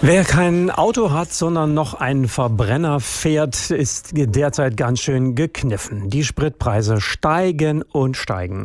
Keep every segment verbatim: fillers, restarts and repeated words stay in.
Wer kein Auto hat, sondern noch einen Verbrenner fährt, ist derzeit ganz schön gekniffen. Die Spritpreise steigen und steigen.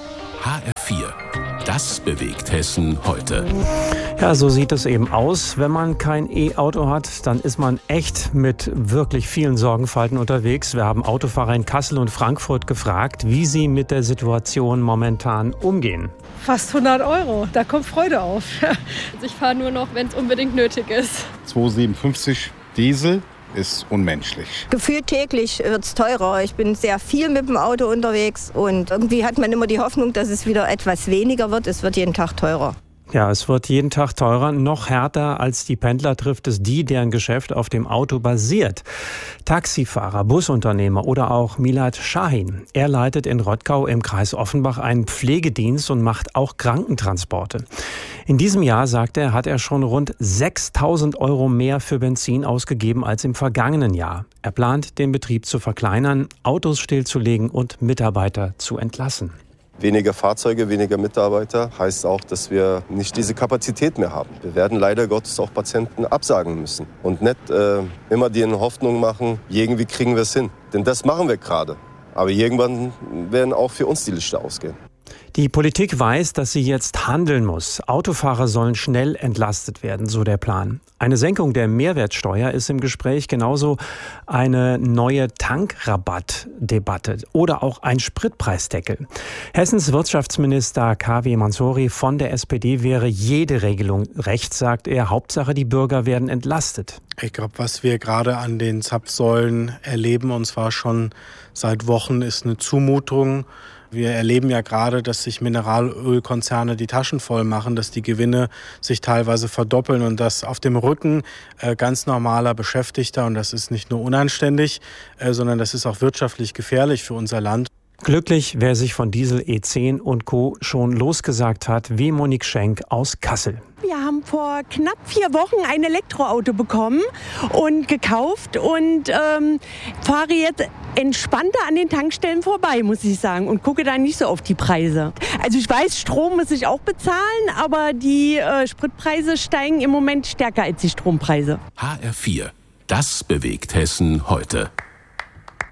H R vier. Das bewegt Hessen heute. Ja, so sieht es eben aus. Wenn man kein E-Auto hat, dann ist man echt mit wirklich vielen Sorgenfalten unterwegs. Wir haben Autofahrer in Kassel und Frankfurt gefragt, wie sie mit der Situation momentan umgehen. Fast hundert Euro, da kommt Freude auf. Ich fahre nur noch, wenn es unbedingt nötig ist. zwei siebenundfünfzig Diesel ist unmenschlich. Gefühlt täglich wird es teurer. Ich bin sehr viel mit dem Auto unterwegs und irgendwie hat man immer die Hoffnung, dass es wieder etwas weniger wird. Es wird jeden Tag teurer. Ja, es wird jeden Tag teurer. Noch härter als die Pendler trifft es die, deren Geschäft auf dem Auto basiert. Taxifahrer, Busunternehmer oder auch Milad Shahin. Er leitet in Rottgau im Kreis Offenbach einen Pflegedienst und macht auch Krankentransporte. In diesem Jahr, sagt er, hat er schon rund sechstausend Euro mehr für Benzin ausgegeben als im vergangenen Jahr. Er plant, den Betrieb zu verkleinern, Autos stillzulegen und Mitarbeiter zu entlassen. Weniger Fahrzeuge, weniger Mitarbeiter heißt auch, dass wir nicht diese Kapazität mehr haben. Wir werden leider Gottes auch Patienten absagen müssen und nicht äh, immer die Hoffnung machen, irgendwie kriegen wir es hin. Denn das machen wir gerade. Aber irgendwann werden auch für uns die Lichter ausgehen. Die Politik weiß, dass sie jetzt handeln muss. Autofahrer sollen schnell entlastet werden, so der Plan. Eine Senkung der Mehrwertsteuer ist im Gespräch, genauso eine neue Tankrabattdebatte oder auch ein Spritpreisdeckel. Hessens Wirtschaftsminister K W Mansouri von der S P D wäre jede Regelung recht, sagt er. Hauptsache, die Bürger werden entlastet. Ich glaube, was wir gerade an den Zapfsäulen erleben, und zwar schon seit Wochen, ist eine Zumutung. Wir erleben ja gerade, dass sich Mineralölkonzerne die Taschen voll machen, dass die Gewinne sich teilweise verdoppeln und das auf dem Rücken äh, ganz normaler Beschäftigter. Und das ist nicht nur unanständig, äh, sondern das ist auch wirtschaftlich gefährlich für unser Land. Glücklich, wer sich von Diesel E zehn und Co. schon losgesagt hat, wie Monique Schenk aus Kassel. Wir haben vor knapp vier Wochen ein Elektroauto bekommen und gekauft und ähm, fahre jetzt entspannter an den Tankstellen vorbei, muss ich sagen, und gucke da nicht so auf die Preise. Also ich weiß, Strom muss ich auch bezahlen, aber die äh, Spritpreise steigen im Moment stärker als die Strompreise. H R vier. Das bewegt Hessen heute.